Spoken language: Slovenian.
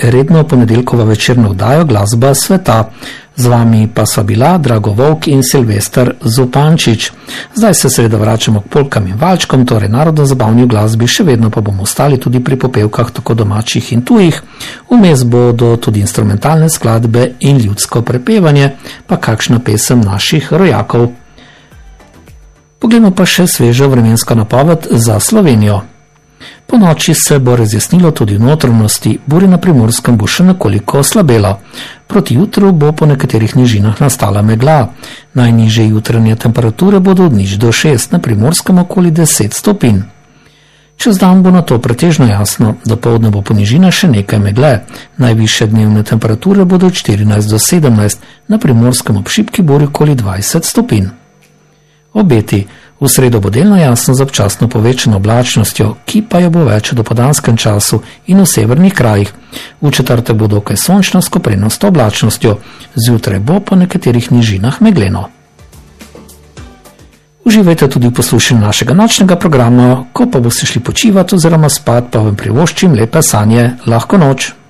redno ponedeljkovo večerno oddajo Glasba sveta. Z vami pa sva bila Drago Vovk in Silvester Zupančič. Zdaj se seveda vračamo k polkam in valčkom, torej narodno zabavni v glasbi, še vedno pa bomo ostali tudi pri popevkah tako domačih in tujih. Vmes bodo tudi instrumentalne skladbe in ljudsko prepevanje, pa kakšna pesem naših rojakov. Poglejmo pa še svežo vremensko napoved za Slovenijo. Po noči se bo razjasnilo tudi v notranjosti, burja na Primorskem bo še nekoliko oslabela. Proti jutru bo po nekaterih nižinah nastala megla. Najnižje jutranje temperature bodo od 0 do 6, na Primorskem okoli 10 stopinj. Čez dan bo na to pretežno jasno, dopoldne bo po nižinah še nekaj megle. Najvišje dnevne temperature bodo od 14 do 17, na Primorskem ob šibki burji okoli 20 stopinj. Obeti. V sredo bo delno jasno z občasno povečano oblačnostjo, ki pa jo bo več v dopoldanskem času in v severnih krajih. V četrtek bo dokaj sončno s koprenasto oblačnostjo, zjutraj bo po nekaterih nižinah megleno. Uživajte tudi v poslušanju našega nočnega programa, ko pa boste šli počivati oziroma spat, pa vam privoščim lepe sanje, lahko noč.